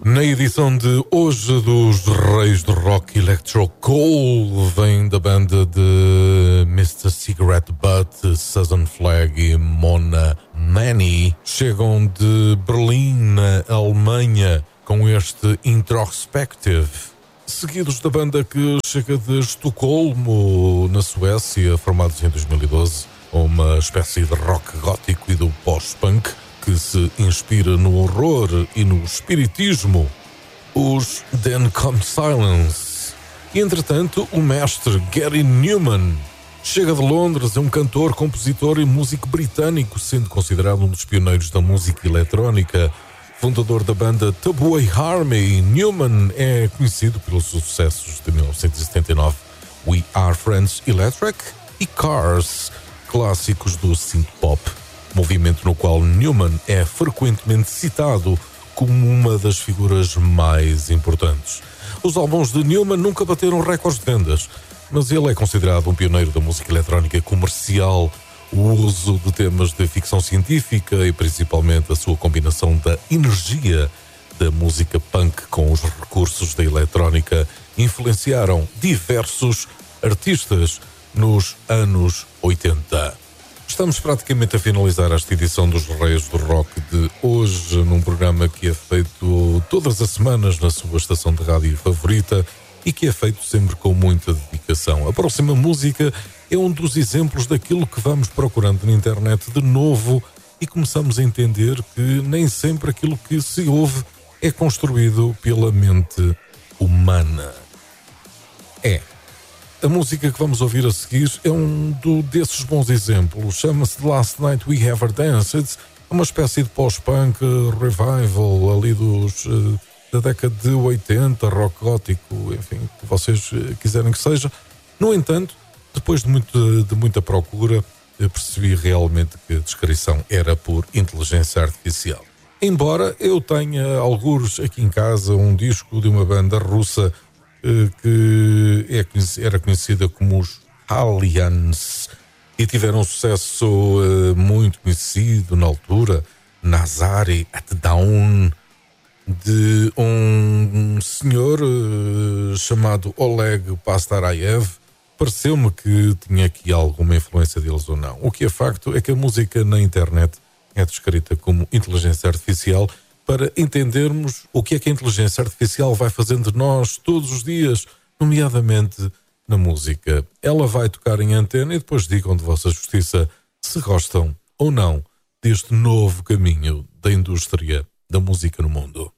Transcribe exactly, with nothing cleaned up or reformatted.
Na edição de hoje dos Reis do Rock Electro Cool vem da banda de mister Cigarette Butt, Southern Flag e Mona Mani. Chegam de Berlim, na Alemanha, com este Introspective. Seguidos da banda que chega de Estocolmo, na Suécia, formados em dois mil e doze, uma espécie de rock gótico e do post-punk que se inspira no horror e no espiritismo, os Then Come Silence. E, entretanto, o mestre Gary Numan chega de Londres, é um cantor, compositor e músico britânico, sendo considerado um dos pioneiros da música eletrónica. Fundador da banda Tabooey Army, Numan é conhecido pelos sucessos de mil novecentos e setenta e nove, We Are Friends Electric e Cars, clássicos do synth-pop, movimento no qual Numan é frequentemente citado como uma das figuras mais importantes. Os álbuns de Numan nunca bateram recordes de vendas, mas ele é considerado um pioneiro da música eletrónica comercial. O uso de temas de ficção científica e principalmente a sua combinação da energia da música punk com os recursos da eletrónica influenciaram diversos artistas nos anos oitenta. Estamos praticamente a finalizar esta edição dos Reis do Rock de hoje, num programa que é feito todas as semanas na sua estação de rádio favorita e que é feito sempre com muita dedicação. A próxima música é um dos exemplos daquilo que vamos procurando na internet de novo e começamos a entender que nem sempre aquilo que se ouve é construído pela mente humana. É. A música que vamos ouvir a seguir é um do, desses bons exemplos. Chama-se The Last Night We Ever Danced. É uma espécie de pós-punk revival ali dos, da década de oitenta, rock gótico, enfim, o que vocês quiserem que seja. No entanto, depois de, muito, de muita procura, percebi realmente que a descrição era por inteligência artificial. Embora eu tenha algures aqui em casa um disco de uma banda russa que era conhecida como os Aliens e tiveram um sucesso muito conhecido na altura, Nazari at Dawn, de um senhor chamado Oleg Pastarayev. Pareceu-me que tinha aqui alguma influência deles ou não. O que é facto é que a música na internet é descrita como inteligência artificial, para entendermos o que é que a inteligência artificial vai fazendo de nós todos os dias, nomeadamente na música. Ela vai tocar em antena e depois digam de vossa justiça se gostam ou não deste novo caminho da indústria da música no mundo.